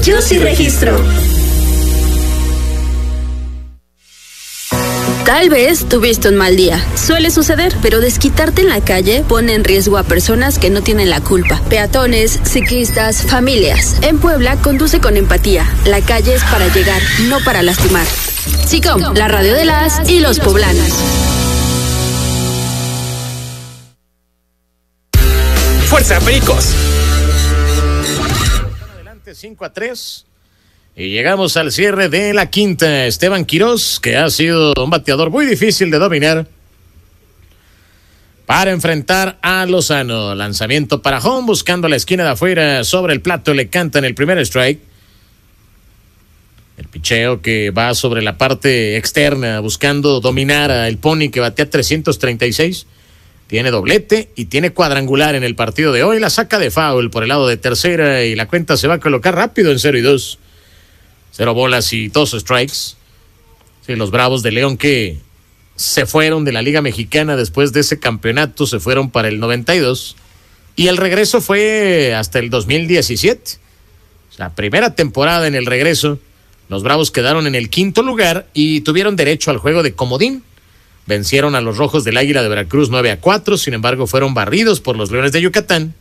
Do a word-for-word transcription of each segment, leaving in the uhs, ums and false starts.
Yo sí registro. Tal vez tuviste un mal día. Suele suceder, pero desquitarte en la calle pone en riesgo a personas que no tienen la culpa. Peatones, ciclistas, familias. En Puebla, conduce con empatía. La calle es para llegar, no para lastimar. Chicom, la radio de las y los poblanos. ¡Fuerza, Pericos! Adelante, cinco a tres. Y llegamos al cierre de la quinta. Esteban Quirós, que ha sido un bateador muy difícil de dominar, para enfrentar a Lozano. Lanzamiento para home, buscando la esquina de afuera. Sobre el plato le cantan el primer strike. El picheo que va sobre la parte externa, buscando dominar a el Pony, que batea trescientos treinta y seis. Tiene doblete y tiene cuadrangular en el partido de hoy. La saca de foul por el lado de tercera y la cuenta se va a colocar rápido en cero y dos. Cero bolas y dos strikes. Sí, los Bravos de León, que se fueron de la Liga Mexicana después de ese campeonato, se fueron para el noventa y dos. Y el regreso fue hasta el dos mil diecisiete. La primera temporada en el regreso, los Bravos quedaron en el quinto lugar y tuvieron derecho al juego de comodín. Vencieron a los Rojos del Águila de Veracruz nueve a cuatro, sin embargo fueron barridos por los Leones de Yucatán.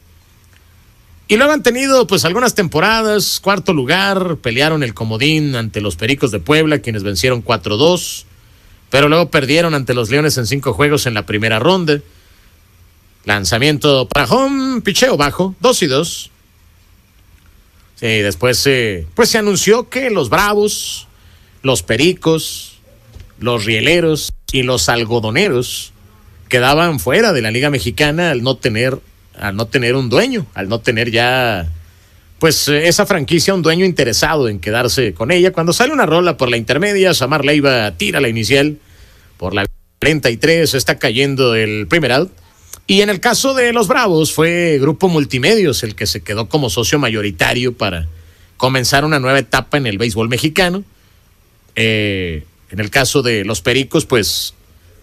Y luego han tenido pues algunas temporadas, cuarto lugar, pelearon el comodín ante los Pericos de Puebla, quienes vencieron cuatro dos, pero luego perdieron ante los Leones en cinco juegos en la primera ronda. Lanzamiento para home, picheo bajo, dos y dos. Sí, después eh, pues se anunció que los Bravos, los Pericos, los Rieleros y los Algodoneros quedaban fuera de la Liga Mexicana al no tener al no tener un dueño, al no tener ya, pues, esa franquicia, un dueño interesado en quedarse con ella. Cuando sale una rola por la intermedia, Samar Leiva tira la inicial por la treinta y tres, está cayendo el primer out. Y en el caso de los Bravos, fue Grupo Multimedios el que se quedó como socio mayoritario para comenzar una nueva etapa en el béisbol mexicano. Eh, en el caso de los Pericos, pues,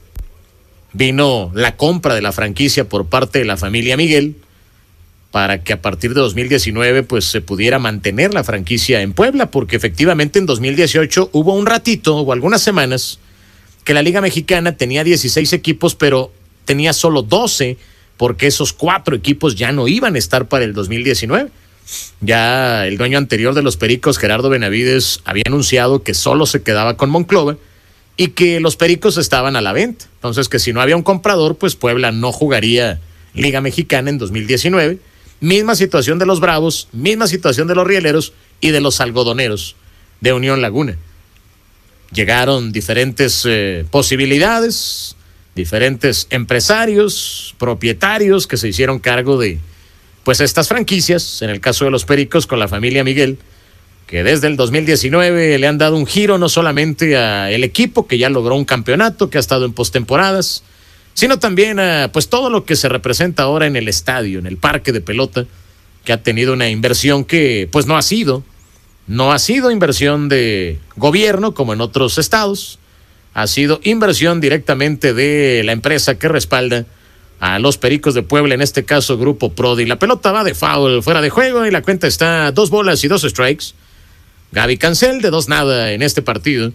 vino la compra de la franquicia por parte de la familia Miguel para que a partir de dos mil diecinueve pues se pudiera mantener la franquicia en Puebla, porque efectivamente en dos mil dieciocho hubo un ratito o algunas semanas que la Liga Mexicana tenía dieciséis equipos, pero tenía solo doce, porque esos cuatro equipos ya no iban a estar para el dos mil diecinueve. Ya el dueño anterior de los Pericos, Gerardo Benavides, había anunciado que solo se quedaba con Monclova y que los Pericos estaban a la venta. Entonces, que si no había un comprador, pues Puebla no jugaría Liga Mexicana en dos mil diecinueve. Misma situación de los Bravos, misma situación de los Rieleros y de los Algodoneros de Unión Laguna. Llegaron diferentes eh, posibilidades, diferentes empresarios, propietarios que se hicieron cargo de pues estas franquicias. En el caso de los Pericos, con la familia Miguel, que desde el dos mil diecinueve le han dado un giro no solamente a el equipo, que ya logró un campeonato, que ha estado en postemporadas, sino también a pues todo lo que se representa ahora en el estadio, en el parque de pelota, que ha tenido una inversión que pues no ha sido, no ha sido inversión de gobierno como en otros estados, ha sido inversión directamente de la empresa que respalda a los Pericos de Puebla, en este caso Grupo Prodi. La pelota va de foul, fuera de juego, y la cuenta está dos bolas y dos strikes. Gaby Cancel de dos nada en este partido.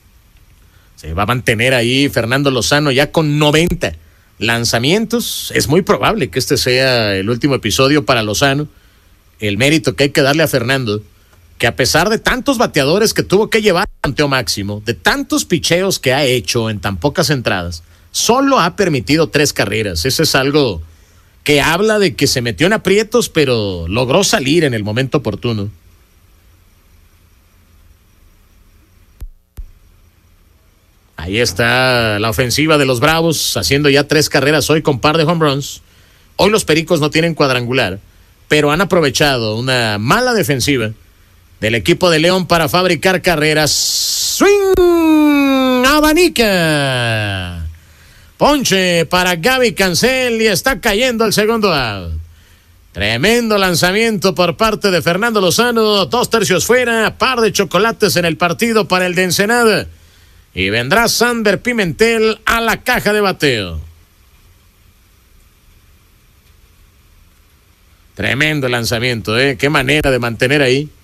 Se va a mantener ahí Fernando Lozano ya con noventa lanzamientos. Es muy probable que este sea el último episodio para Lozano. El mérito que hay que darle a Fernando, que a pesar de tantos bateadores que tuvo que llevar al conteo máximo, de tantos picheos que ha hecho en tan pocas entradas, solo ha permitido tres carreras. Eso es algo que habla de que se metió en aprietos, pero logró salir en el momento oportuno. Ahí está la ofensiva de los Bravos, haciendo ya tres carreras hoy con par de home runs. Hoy los Pericos no tienen cuadrangular, pero han aprovechado una mala defensiva del equipo de León para fabricar carreras. ¡Swing! ¡Abanica! Ponche para Gaby Cancel y está cayendo el segundo out. Tremendo lanzamiento por parte de Fernando Lozano, dos tercios fuera, par de chocolates en el partido para el de Ensenada. Y vendrá Sander Pimentel a la caja de bateo. Tremendo lanzamiento, ¿eh? Qué manera de mantener ahí